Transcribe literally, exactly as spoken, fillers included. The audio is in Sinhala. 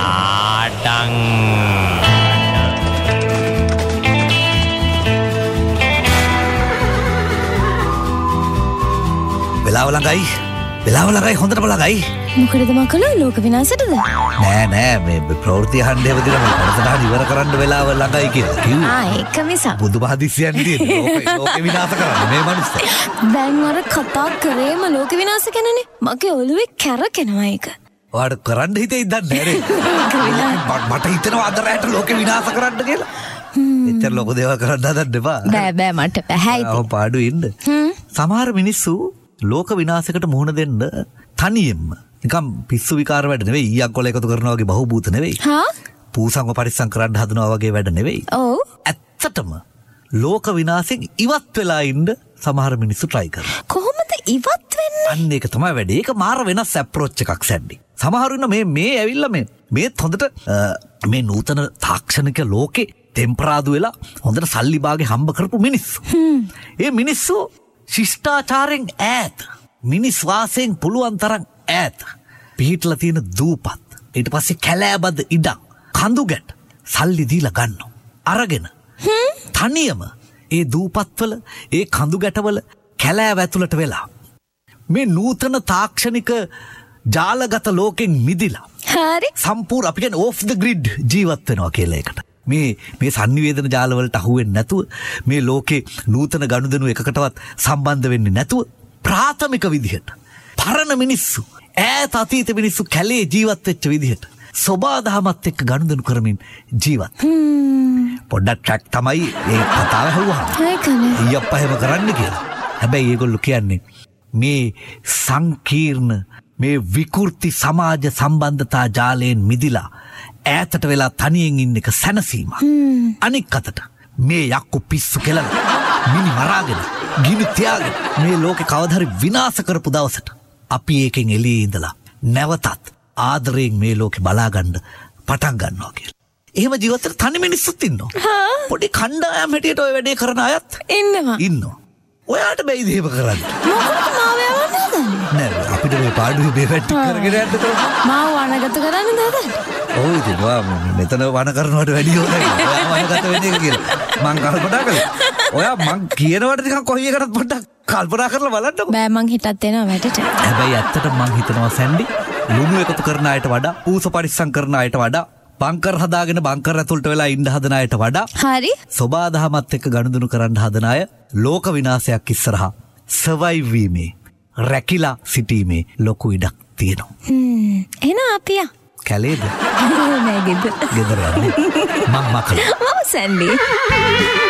පාඩම් වෙලාව ළඟයි වෙලාව ළඟයි හොඳටම ළඟයි මොකටද මකල ලෝක විනාශයටද නෑ නෑ මේ ප්‍රවෘත්ති අහන්න හැවදිලා මේ කරසටහන ඉවර කරන්න වෙලාව ළඟයි කියලා කිව්වා ආ ඒක මිසක් බුදුබහදිසියන් තියෙන්නේ ලෝක ලෝක විනාශ කරන්න මේ මිනිස්සු දැන් අර කතා කරේම ලෝක විනාශ ගැනනේ මගේ ඔළුවේ කැරකෙනවා ඒක ඔයාට කරන්න හිතේ ඉඳන් නෑනේ මට හිතෙනවා අද රැට ලෝක විනාශ කරන්න කියලා එච්චර ලොකු දේවල් කරන්න හදන්න එපා බෑ බෑ මට බෑ ඉතින් පාඩු ඉන්න සමහර මිනිස්සු ලෝක විනාශයකට මුහුණ දෙන්න තනියෙන්ම නිකම් පිස්සු විකාර වැඩ නෙවෙයි ඊයක් කොල එකතු කරනවා වගේ බහූබූත නෙවෙයි හා පූසංග පරිස්සම් කරන්න හදනවා වගේ වැඩ නෙවෙයි ඔව් ඇත්තටම ලෝක විනාශයෙන් ඉවත් වෙලා ඉන්න සමහර මිනිස්සු try කරනවා කොහොමද ඉවත් වෙන්නේ අන්න ඒක තමයි වැඩේ ඒක මාර වෙනස් approach එකක් සැන්ඩි සමහරු ඉන්න මේ මේ ඇවිල්ලා මේ මේත් හොඳට මේ නූතන තාක්ෂණික ලෝකේ ටෙම්පරාදු වෙලා හොඳට සල්ලි බාගේ හම්බ කරපු මිනිස්සු ඒ මිනිස්සු ශිෂ්ටාචාරයෙන් ඈත් මිනිස් වාසයෙන් පුළුවන් තරම් ඈත් පිහිටලා තියෙන දූපත් ඊට පස්සේ කැලෑබද ඉඩම් කඳු ගැට සල්ලි දීලා ගන්නවා අරගෙන තනියම ඒ දූපත්වල ඒ කඳු ගැටවල කැලෑව ඇතුළට වෙලා මේ නූතන තාක්ෂණික ජාලගත ලෝකෙන් මිදිලා හරි සම්පූර්ණ අපි කියන්නේ off the grid ජීවත් වෙනවා කියලා එකට මේ මේ සංනිවේදන ජාලවලට අහුවෙන්නේ නැතුව මේ ලෝකේ නූතන ගනුදෙනු එකකටවත් සම්බන්ධ වෙන්නේ නැතුව ප්‍රාථමික විදිහට පරණ මිනිස්සු ඈත අතීත මිනිස්සු කැලේ ජීවත් වෙච්ච විදිහට සෝබාදහමත් එක්ක ගනුදෙනු කරමින් ජීවත් පොඩ්ඩක් ට්‍රැක් තමයි ඒ කතාව ඇහුවා ඒකනේ ඊයප්පා හැම කරන්න කියලා හැබැයි ඒගොල්ලෝ කියන්නේ මේ සංකීර්ණ මේ විකෘති සමාජ සම්බන්ධතා ජාලයෙන් මිදිලා ඈතට වෙලා තනියෙන් ඉන්න එක සැනසීමක්. අනික් අතට මේ යක්කු පිස්සු කෙලලා මිනි මරාගෙන ගිනි තියාගෙන මේ ලෝකේ කවදා හරි විනාශ කරපු දවසට අපි ඒකෙන් එළියේ ඉඳලා නැවතත් ආදරයෙන් මේ ලෝකේ බලාගන්න පටන් ගන්නවා කියලා. එහෙම ජීවිතේ තනි මිනිස්සුත් ඉන්නවා. පොඩි කණ්ඩායම් හැටියට ඔය වැඩේ කරන අයත් ඉන්නවා. ඉන්නවා. ඔයාට බැයිද එහෙම කරන්න? මොකද මාව යවන්න හදන්නේ? නෑ අපිට මේ පාඩුවේ මේ වැටි කරගෙන යන්න තමයි. මාව වනගත කරන්න හදන්නේ. ඔව් ඉතින් වා මෙතන වන කරනවට වැඩිය හොඳයි. ඔයා වනගත වෙන එක කියලා. මං කල්පනා කළා. ඔයා මං කියනවට ටිකක් කොහේ එකටත් පොඩ්ඩක් කල්පනා කරලා බලන්නකො. බෑ මං හිතත් එනවා වැඩට. හැබැයි ඇත්තටම මං හිතනවා සැන්ඩි ලුණු එකතු කරන අයට වඩා ඌස පරිස්සම් කරන අයට වඩා බංකර් හදාගෙන බංකර් ඇතුළට වෙලා ඉන්න හදන අයට වඩා හරි සෝබාදහමත් එක්ක ගනුදෙනු කරන්න හදන අය ලෝක විනාශයක් ඉස්සරහා සර්වයිව් වීමේ රැකිලා සිටීමේ ලොකු ඉඩක් තියෙනවා. හ්ම් එහෙනම් අපි යා කැලේද නෑ ගෙදර ගෙදර යන්නේ මම මකලා මම සැන්ඩි